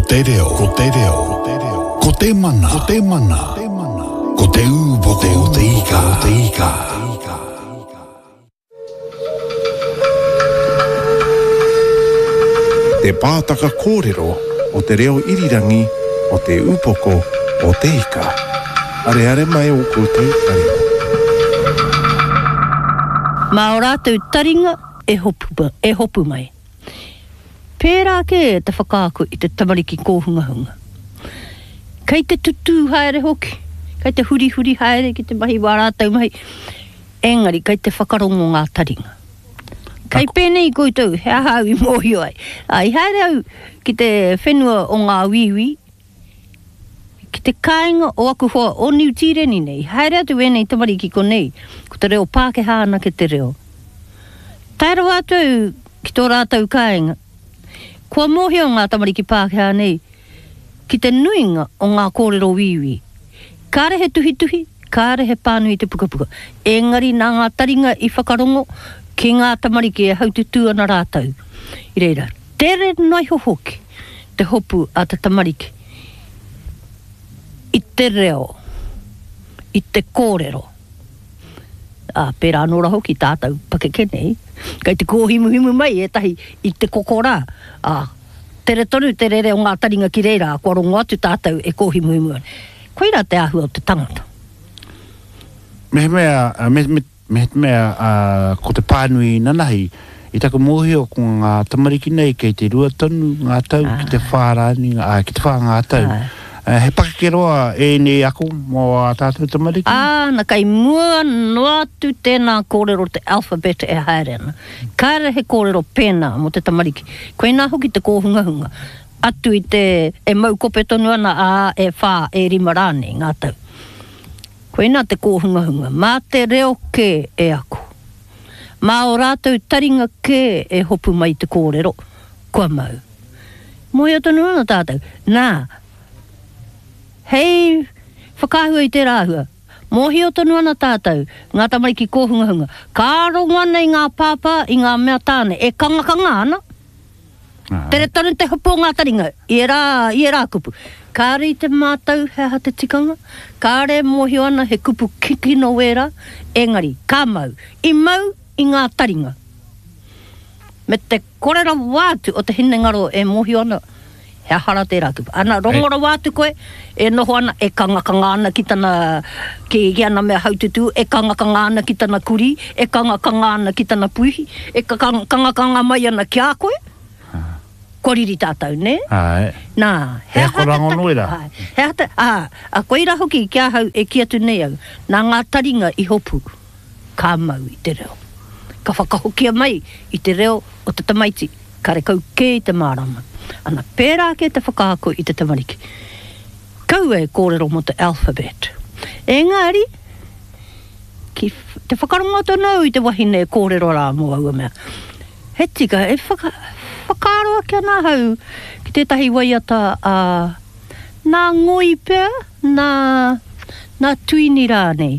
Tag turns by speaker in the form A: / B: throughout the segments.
A: te reo, ko te reo, ko te mana, ko te mana, ko te ūpoko, ko te ika, ko te ika.
B: Te pātaka kōrero o te reo irirangi o te ūpoko o te ika. Are mai o koutou taringa.
C: Mā o rātou taringa e hopu mai. Pērā ke te whakaako i te tamariki kōhungahunga. Kei te tutu haere hoki, kei te huri haere ki te mahi wā rātou mahi. Engari, kei te whakarongo ngā taringa. Kei pēnei koutou, he aha au I mōhio ai. Ai haere au ki te whenua o ngā wiwi, ki te kāinga o aku hoa o New Tireni nei, haere atu wēnei tamariki ko nei, ko te reo Pākehā ana ke te reo. Taira wātou ki tō rātou kāinga, kua mōhio ngā tamariki Pākehā nei, ki te nuinga o ngā kōrero wiwi. Kārehe tuhi, kārehe pānui te pukapuka. Engari nā ngā taringa I whakarongo, ki ngā tamariki e haututu ana rātou. I reira, tere nai hohoki, te hopu a te tamariki. I te reo, I te kōrero. Pērā nora hoki tātou pakeke nei. Kei te kōhimu mai e tahi I te kokora. Tere tonu te rere o ngā taringa ki reira, kua rongo atu tātou e kōhimu. Koira te ahua o te tangata.
D: Mea ko te pānui nanahi, I taku mōhio ko ngā tamariki nei kei te rua tonu ngā tau ki te whārani, ki te whā ngā tau. He pakakeroa e nei ako mō a tātou tamariki?
C: Na kai mua noa tu tēnā kōrero te alphabet e haere ana. Kāre he kōrero pēnā mo te tamariki. Koe nā hoki te kōhungahunga. Atu I te e mau kope tonu ana e whā e rima rāne ngā tau. Koe nā te kōhungahunga. Mā te reo ke e ako. Mā o rātou taringa ke e hopu mai te kōrero. Kua mau. Moi o tonu ana tātou. Nā. Hei, whakahua I te rāhua. Mōhio tonu ana tātou, ngā tamariki kōhungahunga. Kā rongo ana I ngā pāpā, I ngā mea tāne, e kanga ana. Tere tanu te hopo ngā taringa, I e rā kupu. Kāre I te mātau, he ha te tikanga. Kāre mōhio ana he kupu kiki no wera. Engari, kā mau. I mau I ngā taringa. Me te korera wātu o te hine ngaro e mōhio ana. He hara te rākupa. Ana rongora wātu koe, e noho ana, e kangakanga ana ki tana, ki ana mea haututu, e kangakanga ana ki tana kuri, e kangakanga ana ki tana puihi, e kangakanga mai ana ki a koe. Koriri tātou, ne? Nā,
D: he korango noera.
C: He hata, a koira hoki kia hau e kia tu nei au, nā ngā taringa I hopu, kā mau I te reo. Ka whakahokia mai I te reo o te tamaiti, ka rekau ke I te mārama. Ana pērā ke te whakaako I te tamariki. Kau e kōrero mo te alphabet. Engari, ki te whakarongo tonu I te wahine e kōrero rā mo aua mea. He tika, e whakaroa kia nā hau ki tētahi waiata nā ngoi pēr, nā tuini rānei.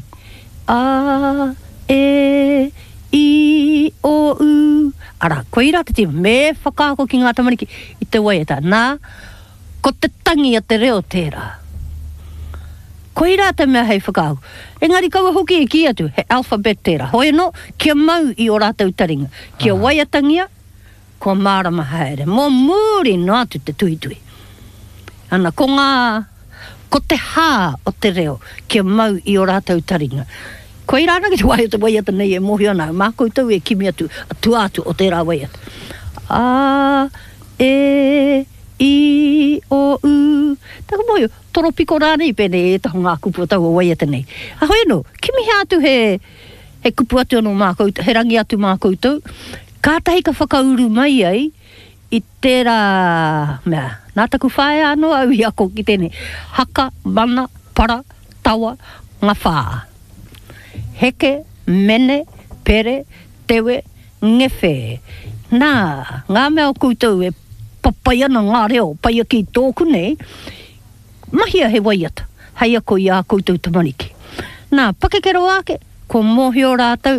C: E, I, O, U. Ara, koira te tima, me whakaako ki ngā tamariki I te waiata. Nā, ko te tangi a te reo tērā. Koira te mea hei whakaako. Engari kaua hoki e ki atu, he alphabet tērā. Hoi no, kia mau I o rātou taringa. Kia waiatangia, kua mārama haere. Mō mūri no atu te tuitui. Ana, ko te hā o te reo, kia mau I o rātou taringa. Koe rāna ki te waiata nei e mohi ana. Mā koutou e kimi atu atu o tērā waiata. A, E, I, O, U. Taka moio, toropiko rānei pēne e taho ngā kupu o tau o waiata nei. A hoi no, kimi he atu he kupu atu anō mā koutou, he rangi atu mā koutou. Kātahi ka whakauru mai ai I tērā mea. Nā taku whae anō au I ako ki tēne. Haka, mana, para, tawa, ngā whaa. Heke, mene, pere, tewe, ngewhe. Nā, ngā mea o koutou e papai ana ngā reo, pai aki tōku nei, mahia he waiata, hei ako I a koutou tamariki. Nā, pakekero ake, ko mōhio rātou,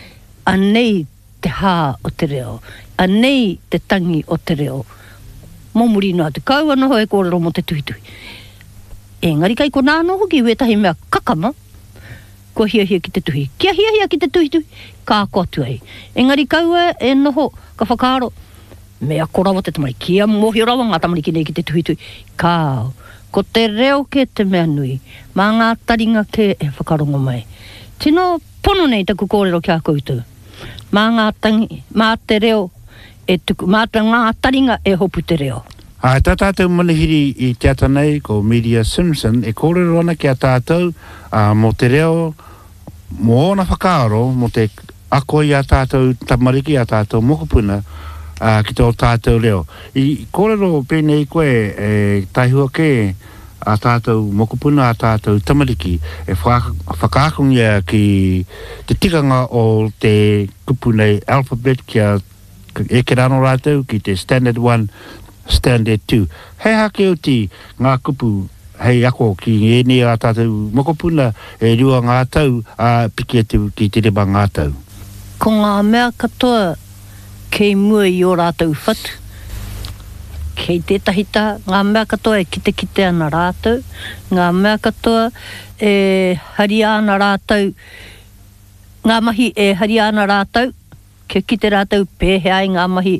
C: anei te hā o te reo, anei te tangi o te reo. mo muri no atu kau ana ho e kōrero mo te tuitui. Engari kai ko nāno hoki ue tahi mea kakama, ko hia ki te tuhi. Kia hia ki te tuhi, ka koatu ai. Engari kaua e noho ka whakaaro, mea korawa te tamari, kia mohi rawa ngā tamari ki nei ki te tuhi. Kāo, ko te reo ke te mea nui, mā ngā taringa ke e whakarongo mai. Tino pono nei taku kōrero kia koutou. Mā ngā tangi, mā te reo, e tuku, mā te ngā taringa e hopu te reo.
D: Tā tātou manihiri I te atanei ko Media Simpson e kōrero ana ki a tātou mo te reo, mo ona whakaaro, mo te ako I a tātou tamariki a tātou mokopuna ki tō tātou reo. I kōrero pēnei koe e taihua ke a tātou mokopuna a tātou tamariki e whakaakongia ki te tikanga o te kupu nei alphabet kia e ke rano rātou ki te Standard 1, Standard 2. Hei hake o ti ngā kupu hei ako ki ene a tātou mokopuna e rua ngā tau a piki atu ki te reba ngā tau.
C: Ko ngā mea katoa kei mua I o rātou whatu. Kei tētahi tā, ngā mea katoa e kite ana rātou. Ngā mea katoa e hari ana rātou. Ngā mahi e hari ana rātou. Ke kite rātou pēhea I ngā mahi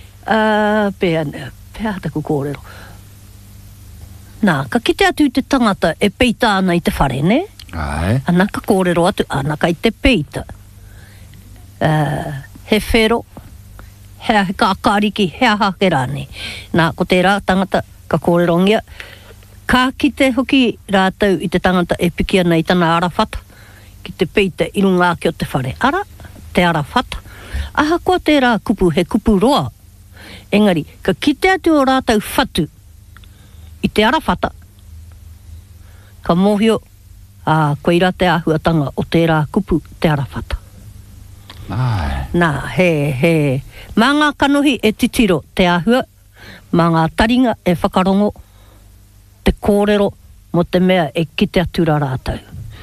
C: pēhea taku kōrero. Nā, ka kite atu te tangata e peita ana I te whare, ne?
D: Ai.
C: Ana ka kōrero atu, ana ka I te peita. He whero, he ka akariki, he hake rāne. Nā, ko tērā tangata ka kōrerongia. Ka kite hoki rātou I te tangata e piki ana I tana arawhata. Ki te peita I runga ki o te whare. Ara, te arawhata. Aha koa tērā kupu, he kupu roa. Engari, ka kite atu o rātou whatu I te arawhata. Ka mohio koe ira te āhuatanga o tērā kupu te arawhata.
D: Ai.
C: Nā, mā ngā kanohi e titiro te āhua, mā ngā taringa e whakarongo te kōrero mo te mea e kite atu rā rātou.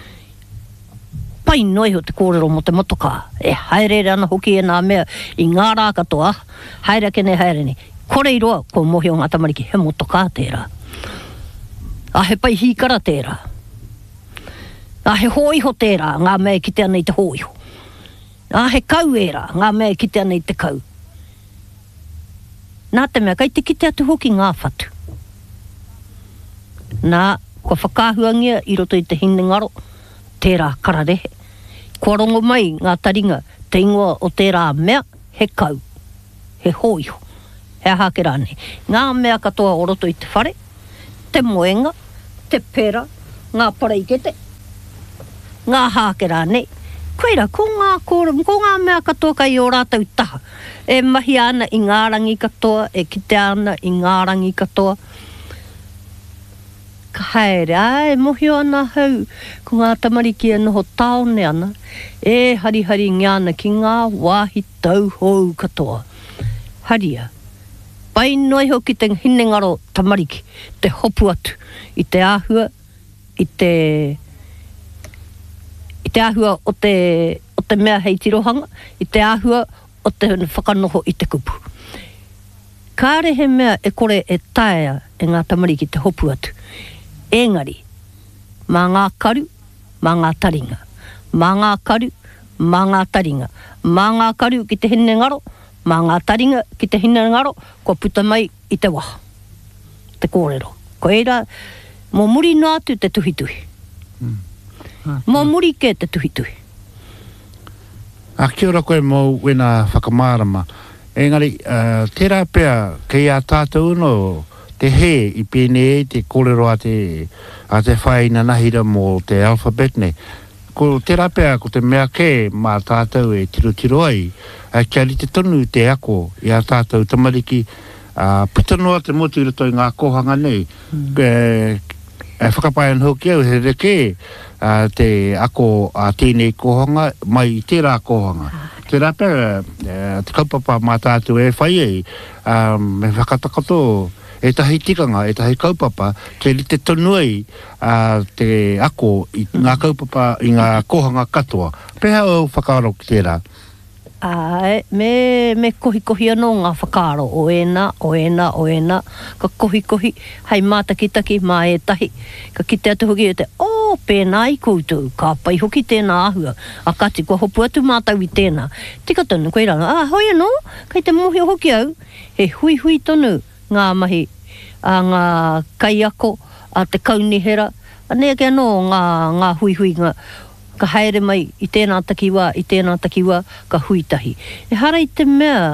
C: Pai noi ho te kōrero mo te motoka, e haere ana hoki e nā mea I ngā rā katoa, haere ke ne haere ni. Kore I roa, ko mohi o ngā tamariki, he motoka tērā. A he pai hīkara tērā. A he hōiho tērā, ngā mea ki te ana I te hōiho. A he kau era, ngā mea ki te ana I te kau. Nā te mea, kai te ki te atu hoki ngā whatu. Nā, ko whakāhuangia I roto I te hinengaro, tērā kararehe. Kua rongo mai ngā taringa, te ingoa o tērā mea, he kau, he hōiho, he hake rāne. Ngā mea katoa o roto I te whare, te moenga, te pera, ngā paraikete, ngā hake rāne. Koeira, ko ngā mea katoa kai o rātou taha. E mahi ana I ngā rangi katoa, e kite ana I ngā rangi katoa. Ka haere, e mohi ana hau, ko ngā tamariki e noho taone ana, e hari ngiana ki ngā wāhi tauhou katoa. Haria, pai noi ho ki te hinengaro tamariki, te hopu atu, I te āhua, I te āhua o te mea hei tirohanga, I te āhua o te whakanoho I te kupu. Kāre he mea e kore e taea e ngā tamariki te hopu atu. Engari, mā ngā karu, mā ngā taringa. Mā ngā karu, mā ngā taringa. Mā ngā karu ki te hinengaro, mā ngā taringa ki te hinengaro, ko puta mai I te waha. Te kōrero. Ko eira, mō muri no atu te tuhituhi. Mō muri ke te tuhituhi.
D: Kia ora koe mō wena whakamārama. Engari, tērā pēr kei a tātou no te he I pēnei te kōrero a te whaina nahira mō te alphabet ne. Ko tērā pēr ko te mea ke mā tātou e tiro ai, kia li te tonu te ako I a tātou tamariki, pitanoa te motu I roto I ngā kohanga nei. Whakapai an hoki au, he reke te ako a tēnei kohanga mai I tērā kohanga. Tērā pēr, te kaupapa mā tātou e whai ei, me whakatakato e tahi tikanga, e tahi kaupapa, ke li te tonuai te ako I ngā kaupapa, I ngā kohanga katoa. Pēhā au whakaaro ki tērā?
C: Ai, me kohi anō ngā whakaaro o ena, ka kohi, hei mātakitaki, mā e tahi, ka kite atu hoki e te, pēnā i koutou, ka pai hoki tēnā ahua, a kati, kua hopu atu mātau i tēnā. Tika tonu, koe rana, hoi anō, kei te mohi hoki au, he hui tonu ngā mahi, ngā kaiako, a te kaunihera, nea ke anō ngā hui, ka haere mai i tēnā takiwā, ka huitahi. E hara i te mea,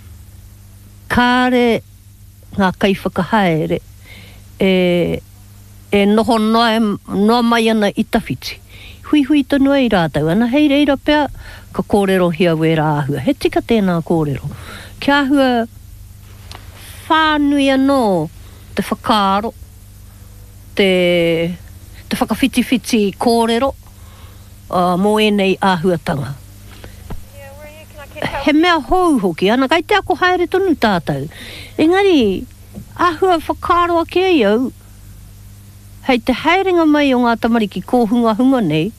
C: kāre ngā kaiwhakahaere, e noho noa mai ana i tawhiti. Hui tonu ai rātau, ana hei reira pēr, ka kōrero hia we rāhua. He tika tēnā kōrero. Kia hua whānui anō te whakaaro, te whakawhiti kōrero, mō enei āhuatanga. He mea hou hoki, ana kai te ako haere tonu tātou. Engari, āhua whakaaro ake ai au, hei te haerenga mai o ngā tamariki ko hunga nei,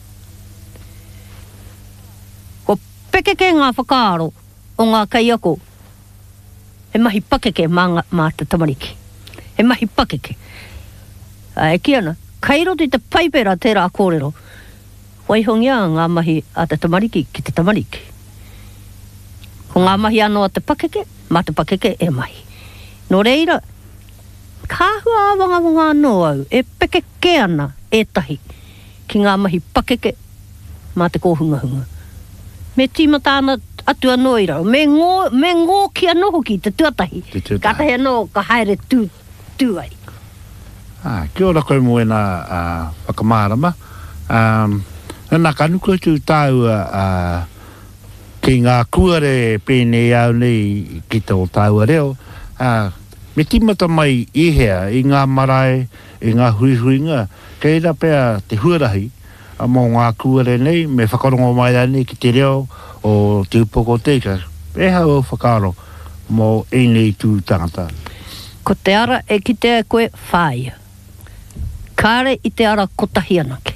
C: ko pekeke ngā whakaaro o ngā kaiako, he mahi pakeke mā te tamariki. He mahi pakeke. E ki ana, kairoti te paipera tērā kōrero, waihongia ngā mahi a te tamariki ki te tamariki. Ko ngā mahi anō a te pakeke, mā te pakeke e mahi. Nō reira, ka hua awanga anō au, e pekeke ana e tahi ki ngā mahi pakeke mā te kōhunga. Me tīmata ana atu anō i rau, me ngō ki anō hoki te tuatahi. Ka tahi anō ka haere tū ai.
D: Kia ora koe mo ena whakamārama. Nā kanuku tu tāu ki ngā kuare pēnei au nei ki tō tāu reo. Me timata mai i hea, i ngā marae, i ngā huihuinga, kei ra pēr te huarahi mō ngā kuare nei, me whakarongo mai nei ki te reo o te upoko teika. E hau whakaro mō enei tū tangata.
C: Ko te ara e ki te koe whāia. Kāre i te ara kotahi anake.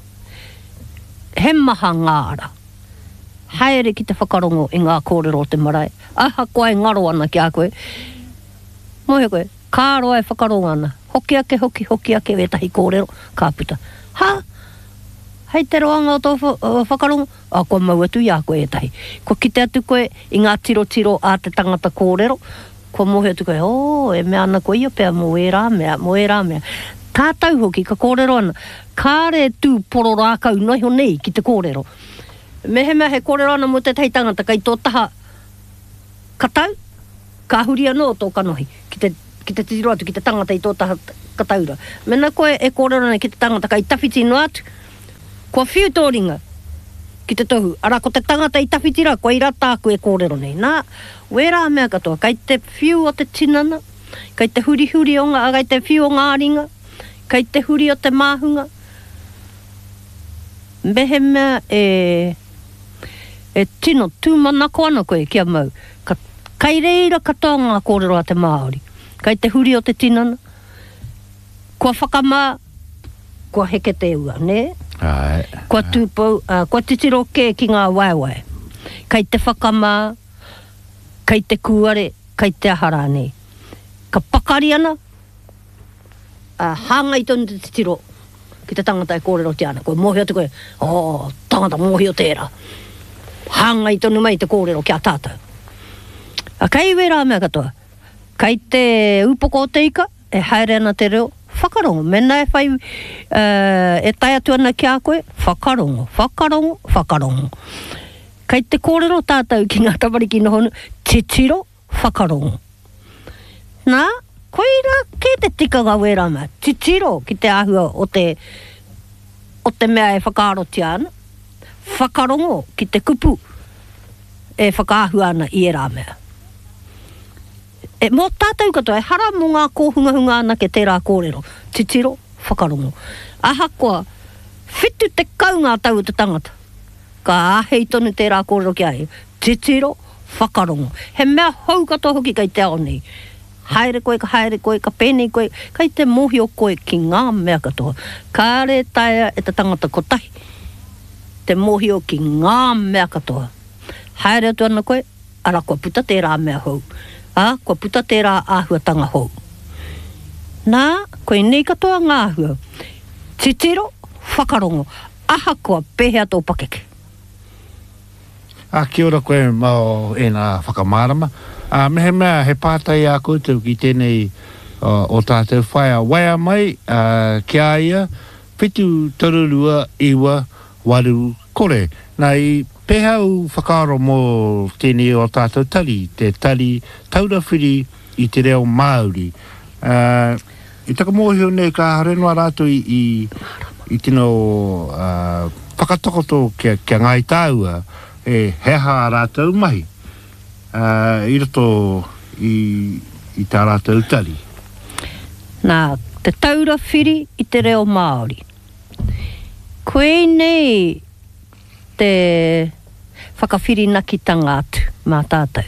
C: He maha ngāra. Haere ki te whakarongo i ngā kōrero o te marae. Aha koe ngaro ana ki a koe. Mohe koe, kāro ai whakarongo ana. Hoki ake wetahi kōrero, ka puta. Hei te roanga o tō whakarongo, koe mau atu i a koe etahi. Ko ki te atu koe i ngā tiro a te tangata kōrero, ko mohe atu koe, e mea ana koe ia pēr mo e rā mea. Tātau hoki, ka kōrero ana, kāre tū poro rākau noiho nei ki te kōrero. Mehe he kōrero ana mo te tei tangata, kai tō taha katau, ka huri anō tō kanohi, ki te tiro atu, ki te tangata i tō taha kataura. Mena koe e kōrero ana ki te tangata, kai tawhiti no atu, kua whiu tōringa ki te tohu. Ara ko te tangata i tawhiti rā, kua i rata aku e kōrero nei. Nā, wera mea katoa, kai te whiu o te tinana, kai te huri o ngā, kai te whiu o ngā ringa, kai te huri o te māhunga. Mehe mea e tino tūmanako ana koe kia mau. Kai reira katoa ngā kōrero a te Māori. Kai te huri o te tinana. Kua whakamā, kua heke te ua, ne?
D: Ai.
C: Kua tūpau, kua titiro ke ki ngā waiwai. Kai te whakamā, kai te kuare, kai te ahara, ne? Ka pakari ana, hanga i tonu te tiro ki te tangata e kōrero te ana. Koe mohi atu koe, tangata mohi o tērā. Hanga i tonu mai te kōrero ki a tātou. Kai wera mea katoa. Kai te upoko o te ika, e haere ana te reo, whakarongo. Mena e whai, e tai atu ana ki a koe, whakarongo. Kai te kōrero tātou ki ngā tamariki no honu, titiro, whakarongo. Nā, koira ke te tika ga wera mea, titiro ki te ahua o te mea e whakaaro te ana, whakarongo ki te kupu e whakaahua ana i e rā mea. Mō tātou katoa, e hara mō ngā kōhunga ana ke tērā kōrero, titiro, whakarongo. Aha koa, whitu te kau ngā tau te tangata, ka ahei tonu tērā kōrero ki ahe, titiro, whakarongo. He mea hau katoa hoki kai te ao nei. Haere koe, ka pēnei koe, kai te mohi o koe ki ngā mea katoa. Kāre taia e te tangata kotahi, te mohi o ki ngā mea katoa. haere atu ana koe, ara kua puta tērā mea hou. Kua puta tērā āhuatanga hou. Nā, koe nei katoa ngāhua. Titiro, whakarongo, aha kua pehea tō pakeke.
D: Kia ora koe mao e nā whakamārama. Mehe mea he pātai a koutou ki tēnei o tātou whaia. Waia mai, kia ia, whitu tarurua, iwa, waru, kore. Nā i pehau whakaaro mō tēnei o tātou tari, te tari taurawhiri i te reo Māori. I taka mōhio nei ka harenua rātou i tino whakatokoto kia ngai tāua e heha rātou mahi. I roto i tā rātou tari.
C: Nā, te taurawhiri i te reo Māori. Koe nei te whakawhirinakitanga atu mā tātou.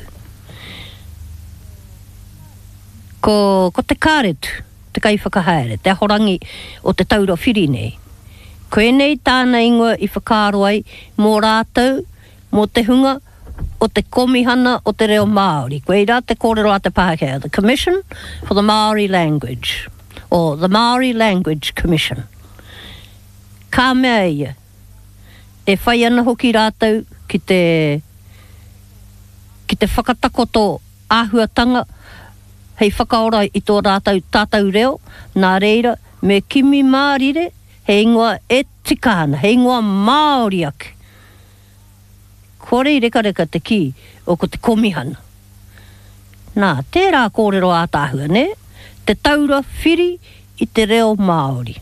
C: Ko te kāretu, te kai whakahaere, te ahorangi o te taurawhiri nei. Koe nei tāna ingoa i whakaaro ai mō rātou, mō te hunga o te komihana o te reo Māori. Koe rā te kōrero a te Pākehā, the Commission for the Māori Language, or the Māori Language Commission. Kā mea ia, e whai ana hoki rātou ki te whakatakoto āhuatanga hei whakaora i tō rātou tātou reo, nā reira, me kimi mārire, he ingoa e tikana, he ingoa Māori ake. Kore i reka te ki o ko te komihana. Nā, tērā kōrero ātāhua, ne? Te taura whiri i te reo Māori.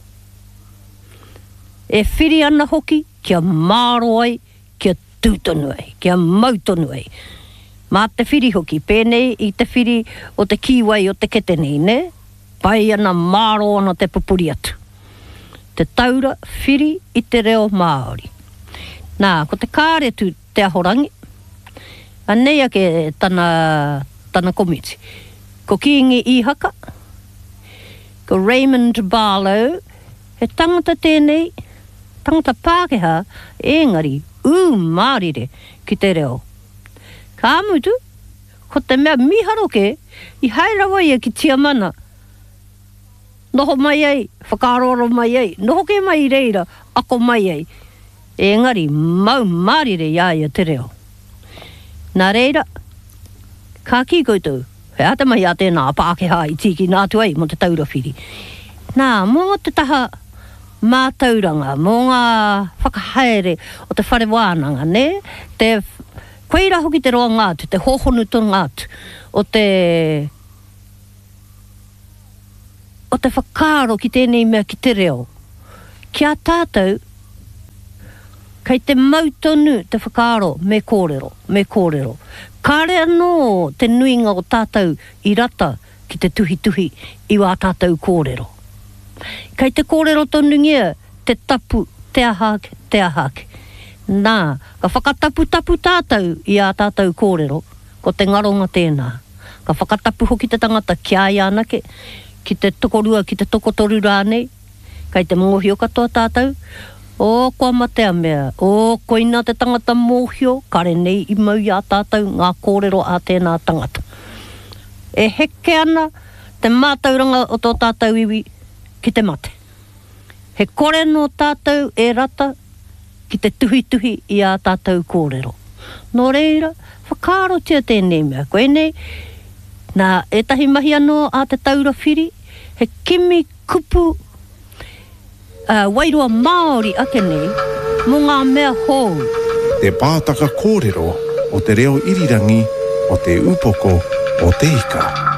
C: E whiri ana hoki, kia māro ai, kia tūtonu ai, kia mautonu ai. Mā te whiri hoki, pēnei i te whiri o te kiwai o te ketenei, ne? Pai ana māro ana te pupuri atu. Te taura whiri i te reo Māori. Nā, ko te kāretu te ahorangi, anei ake tana komiti. Ko Kiingi Ihaka, ko Raymond Barlow, he tangata tēnei, tangata Pākehā, engari, mārire ki te reo. Ka amutu, ko te mea miharoke, i hairawa ia ki Tiamana. Noho mai ai, whakaaroro mai ai, noho ke mai reira, ako mai ai. Engari, mau mārire ia te reo. Nā reira, ka ki koutou, he ata mai a tēnā Pākehā i tiki nātu ai mo te taurawhiri. Nā, mō te taha mātauranga, mō ngā whakahaere o te whare wānanga, ne? Te koeira hoki te roa ngātu, te hohonu tō ngātu, o te whakaaro ki tēnei mea ki te reo. Kia tātou, kei te mautonu te whakaaro me kōrero. Kāre anō te nuinga o tātou i rata ki te tuhi i wā tātou kōrero. Kei te kōrero tonungia, te tapu, te ahake. Nā, ka whakatapu tātou i a tātou kōrero, ko te ngaronga tēnā. Ka whakatapu hoki te tangata kia i anake, ki te tokorua, ki te tokotoru rānei, kei te mōhio katoa tātou, o kua matea mea, o koina te tangata mōhio, kare nei i mau i a tātou ngā kōrero a tēnā tangata. E heke ana te mātauranga o tō tātou iwi ki te mate. He kore no tātou e rata ki te tuhi i a tātou kōrero. Nō reira, whakaaro tia tēnei mea. Koe nei, nā etahi mahi anō a te taurawhiri, he kimi kupu wairua Māori ake nei, mō ngā mea hou.
B: Te pātaka kōrero o te reo irirangi o te upoko o te ika.